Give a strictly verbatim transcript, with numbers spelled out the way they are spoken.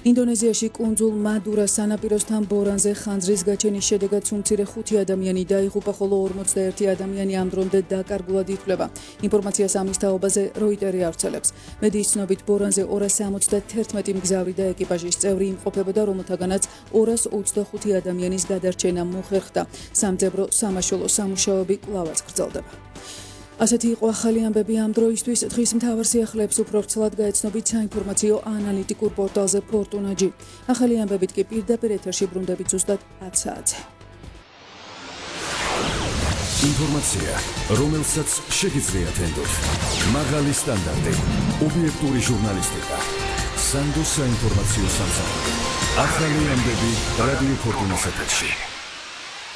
ინდონეზიაში კუნძულ მადურას სანაპიროსთან ბორანზე ხანძრის გაჩენის შედეგად სულ ხუთი ადამიანი დაიღუპა, ხოლო ორმოცდაერთი ადამიანი ამ დრომდე დაკარგულად ითვლება. ინფორმაციას ამის თაობაზე როიტერი ავრცელებს. მედიის ცნობით ბორანზე ორას სამოცდათერთმეტი მგზავრი და ეკიპაჟის წევრი იმყოფებოდა, რომელთაგანაც ორას ოცდახუთი ადამიანის გადარჩენა მოხერხდა. სამძებრო სამაშველო სამუშაოები კვლავაც გრძელდება. ასეთი იყო ახალი ამბები ამ დროისთვის. დღის მთავარ სიახლეებს უფრო ვრცლად გაეცნობით საინფორმაციო ანალიტიკურ პორტალზე ფორტუნაჯი. ახალი ამბებით კი პირდაპირ ეთერში ბრუნდებით ზუსტად ათ საათზე. ინფორმაცია, რომელსაც შეგიძლიათ ენდოთ. მაღალი სტანდარტი, ობიექტური ჟურნალისტიკა. სანდოს საინფორმაციო სამსახური. ახალი ამბები რადიო ფორტუნას ეთერში.